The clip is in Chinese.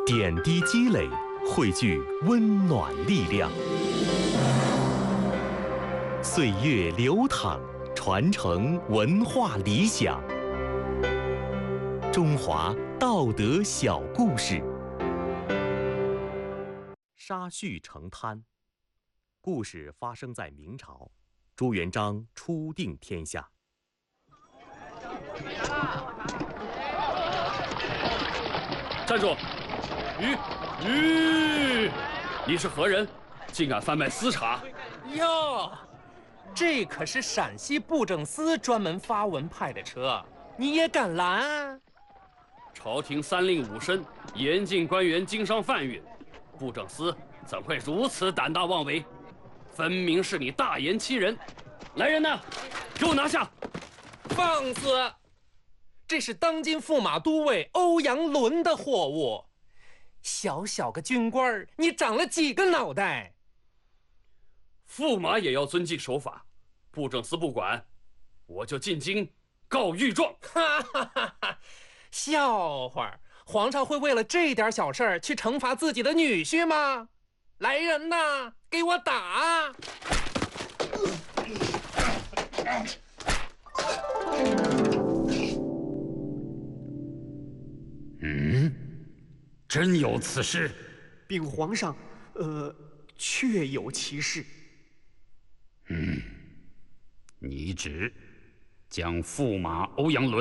点滴积累，汇聚温暖力量。岁月流淌，传承文化理想。中华道德小故事。沙叙成滩。故事发生在明朝，朱元璋初定天下。 站住！你是何人？竟敢贩卖私茶？ 哟，这可是陕西布政司专门发文派的车，你也敢拦？ 朝廷三令五申，严禁官员经商贩运，布政司怎会如此胆大妄为？分明是你大言欺人！来人呐，给我拿下！ 放肆！这是当今驸马都尉欧阳伦的货物，小小个军官，你长了几个脑袋？ 驸马也要遵纪守法，布政司不管，我就进京告御状。 哈哈哈哈！笑话，皇上会为了这点小事儿去惩罚自己的女婿吗？来人呐，给我打！ 真有此事？ 禀皇上，确有其事。 你旨将驸马欧阳伦